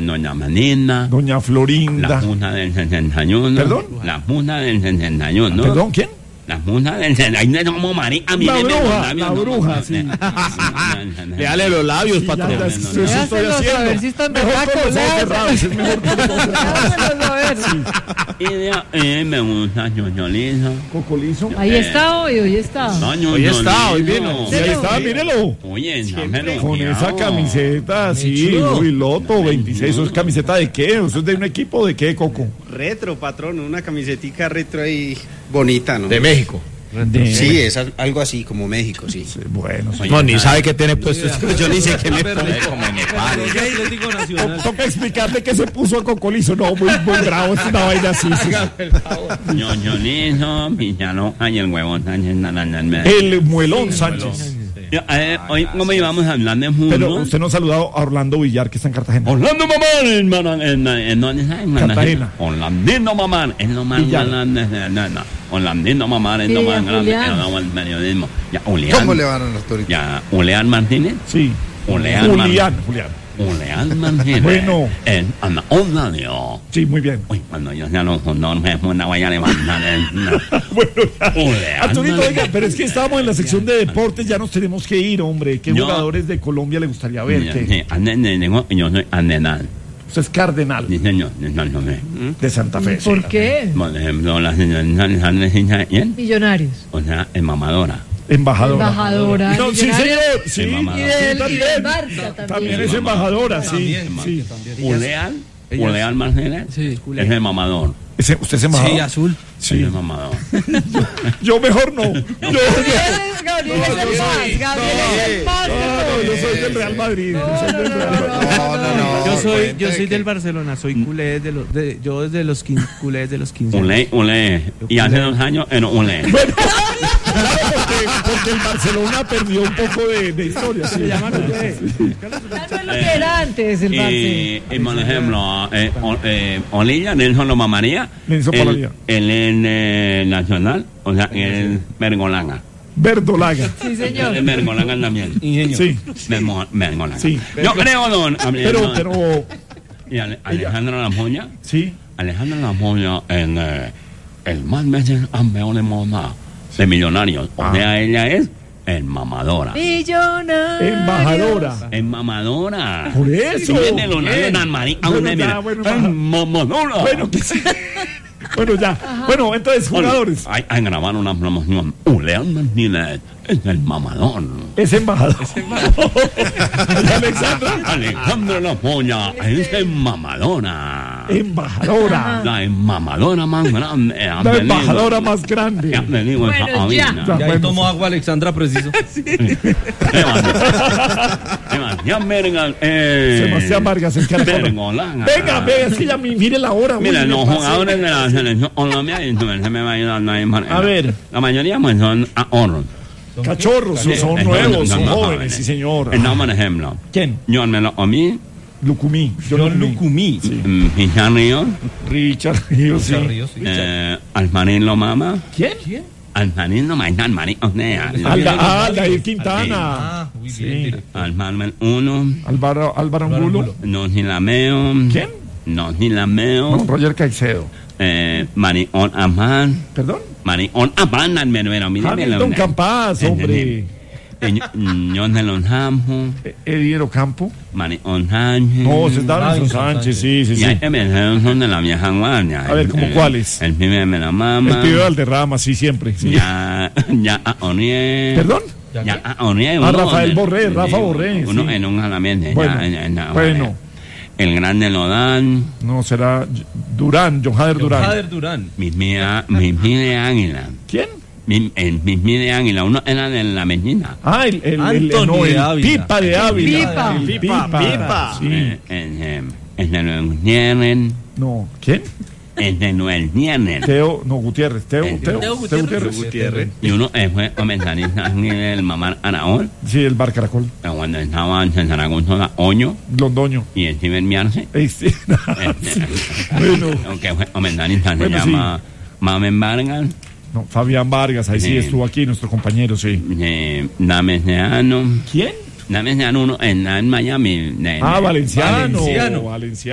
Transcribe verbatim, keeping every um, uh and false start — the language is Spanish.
doña Manina. Doña Florinda. La Junta del sesenta y uno. ¿Perdón? La Junta del sesenta y uno. ¿Perdón? ¿Quién? La Junta del sesenta y uno. Como marica, La bruja, la bruja, sí. Léale los labios, Sí, patrón. ya, ya, eso estoy Léaselos haciendo. a ver si están Mejor con los ojos berracos, cerrados, es mejor con los ojos cerrados. Léaselos a ver. Y de ahí me gusta Ñoñolizo. Cocolizo. Ahí está hoy, hoy está. Hoy está, hoy vino. Sí, ahí está, mírelo. Oye, dámelo. Con esa cuidado. camiseta, sí, chulo. muy loto, veintiséis. ¿Eso es camiseta de qué? ¿Eso es de un equipo de qué, Coco? Retro, patrón, una camisetica retro ahí bonita, ¿no? De México. De- Sí, es al- algo así como México, sí. Sí, bueno, sí. No, ni sabe qué tiene puesto. Yo ni sé qué me pongo. Como en Nepal. Atlético Nacional. To- Toca explicarle que se puso a Cocolizo. No, muy, muy bravo, es una vaina así. sí. Ñoñolizo, Pichaloca y el huevón Sánchez Naranjal. El Muelón Sánchez. Eh, Hoy, como íbamos a hablar de Pero fútbol. usted no ha saludado a Orlando Villar, que está en Cartagena. Orlando Mamán, hermano, en, en, ¿dónde está? En Cartagena. Orlandino Mamán, es lo más Villar. grande. No, no. Orlandino Mamán es lo Sí, más grande Julián. en el periodismo. Ya, Julián. ¿Cómo le van a los toritos? Ya, Julián Martínez. Sí. Julián. Julián, Julián. Julián Martínez. Bueno. En Ana Orlando. Sí, muy bien. Uy, cuando yo sea los no me una vaya a levantar. el- Bueno, ya. Julián. Arturito, oiga, pero es que estábamos en la sección de deportes, ya nos tenemos que ir, hombre. ¿Qué Yo- jugadores de Colombia le gustaría ver? Mira, ¿Qué? sí, ande- de- de- yo soy Andenal. Usted es cardenal Sí, señor. Sí, no, no, no. de Santa Fe. ¿Por qué? Por ejemplo, la señora ¿quién? Millonarios. O sea, es mamadora. Embajadora. Embajadora. No, sí, Millonarios. señor. Sí, Es mamadora. Y del, y también. del Barça también. También es embajadora, sí. sí. Julián, Julián Martínez Sí. es el mamador. Ese- ¿Usted es embajador? Sí, azul. Sí. Es el mamador. Yo mejor no. Yo, yo- Gabriel es- Gabriel es el más. Gabriel es el más. no, no, yo soy del Real Madrid. Yo soy del Real Madrid. No, no, no. Yo soy, yo cuente soy que- del Barcelona, soy culé desde los, de, yo desde los quince, culé desde los quince. Ulé, ulé. Y hace dos años era ulé. Claro, porque, porque el Barcelona perdió un poco de, de historia. Sí. Ya no es lo que era antes el Y, Barça. y por ejemplo, eh, o- eh, Olilla, Nelson lo mamaría. Nelson Él- Paladía. Él es eh, nacional, o sea, él es Bergolanga. Verdolaga. Sí, Él señor. es Bergolanga también. Sí. Bermo- Bergolanga. Sí. Yo creo, don. Pero, no, pero, Y Ale- Alejandro Lamoña. sí. Alejandro Lamoña en eh, el más veces campeón de moda de millonarios. O Ah. sea, ella es el mamadora. Millonarios. Embajadora. Es mamadora. Por eso. Viene Leonardo Bien. Nanmarí. Ah, Bueno, una, ya, mira. bueno, Es baja. mamadora. Bueno, que sí. Bueno, ya. Bueno, entonces, jugadores. Hay, hay grabar una promoción. Julián Martínez es el mamador. Es embajador. Alexandra. Alejandro Lamoña es el mamadora. Embajadora. La mamadora más grande. ha La venido- embajadora más grande. ha venido Bueno, esa ya. avina. Ya, Y ahí bueno. tomó agua Alexandra preciso. Sebastián Vargas. Eh, Sebastián Vargas, el cardenal. Bergolanga. Venga, venga, es que ya mi- mire la hora. Mira, uy, los me pasé. jugadores de la selección Colombia, y se me va a ayudar ahí, A ver. La mayoría pues, son ahorros. Cachorros, son, son Eh, nuevos, son no, jóvenes, sí, señor. Eh, No, por ejemplo. ¿Quién? John Melo Omi, Lucumí. John Lucumí. mm, Pizarro Ríos, Richard Ríos, sí. eh, Almarín Lomama, ¿Quién? Almarín Lomama, Almarín, o sea, Alda, ah, Aldair Quintana. Ah, muy Sí. bien. Almarín Uno, Álvaro, Álvaro Angulo. Nosilameo, ¿Quién? Nosilameo, No, Roger Caicedo. eh, Marión Amán, ¿Perdón? Marión Amán, Almeruero, mire, Hamilton Campas, hombre. John de los Campos, Eh, Eddie Campo. Marión Sánchez. No, ese es Davinson Davinson Sánchez, sí, sí, Y sí. hay que ver, son de la vieja guardia. A ver, ¿cómo El- cuáles? El pibe me la El mama. pibe de Valderrama, sí, siempre. Sí. Ya, ya a Oniel. ¿Perdón? Ya a Oniel. Ah, uno Rafael en- Borré, sí, Rafa Borré, Uno sí. en un jalamiento. Bueno, ya, ya, ya, bueno. El grande Lodán. No, será Durán, John Jader Durán. Jader Durán. Mis mía, mis mía de águila. ¿Quién? Mi- El mis mía de águila. Uno era de la medina. Ah, el, el, el, Anthony no, el de Ávila. Pipa de Ávila. Pipa. El Pipa, Pipa. Sí. Eh, El eh, el de Noel Nieren. No, ¿quién? El de Noel Nieren. Teo, no, Gutiérrez. Teo, Eh, Teo, Teo Teo Gutiérrez. Gutiérrez. Y uno eh, fue comentarista del Mamar Araón. Sí, el Bar Caracol. eh, Cuando estaba en Zaragoza, la Oño. Londoño. Y el Steven Miarse. Este, Este, bueno, aunque fue comentarista, se Bueno, llama Mamen Vargas. no, Fabián Vargas, ahí sí Sí. estuvo aquí, nuestro compañero, sí. Eh, Dameseano. ¿Quién? Dameseano uno en, en Miami. de- Ah, Valenciano. Valenciano. Valenciano.